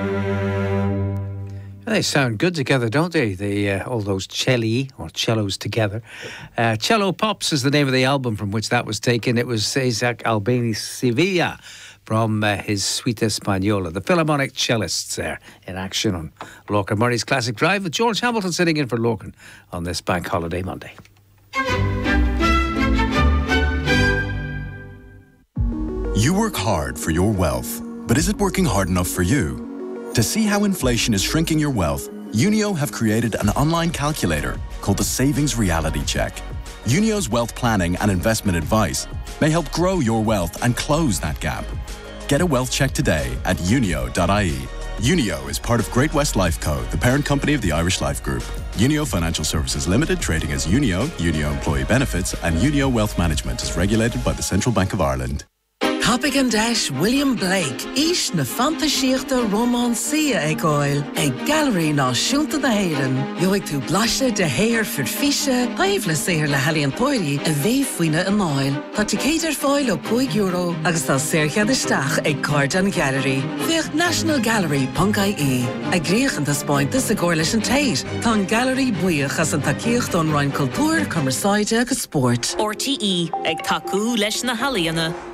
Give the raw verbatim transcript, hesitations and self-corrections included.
They sound good together, don't they? The uh, all those celli or cellos together. Uh, Cello Pops is the name of the album from which that was taken. It was Isaac Albéniz Sevilla from uh, his Suite Española. The Philharmonic cellists there in action on Lorcan Murray's Classic Drive with George Hamilton sitting in for Lorcan on this Bank Holiday Monday. You work hard for your wealth, but is it working hard enough for you? To see how inflation is shrinking your wealth, Unio have created an online calculator called the Savings Reality Check. Unio's wealth planning and investment advice may help grow your wealth and close that gap. Get a wealth check today at unio dot I E. Unio is part of Great-West Lifeco, the parent company of the Irish Life Group. Unio Financial Services Limited, trading as Unio, Unio Employee Benefits, and Unio Wealth Management is regulated by the Central Bank of Ireland. Topic and Dash William Blake, Ish na fantasíochta romansia ag oil, ag gallery náisiúnta na héireann. Joig tú blaiste de héir fir fiche, haimh le séir le Halion Poiri, a bheith faoine an oil. Tá ticéidir fáil ó five euro, agus tá séirchead isteach ag Cardan Gallery. Bheith national gallery dot I E. Ag gréachan ta spáinte sa gcóir leis an téir, tá an gallery buíoch as an takeíocht an Ryan Cultúr, Commerceide agus Sport. R T E ag taú leis na Haliona.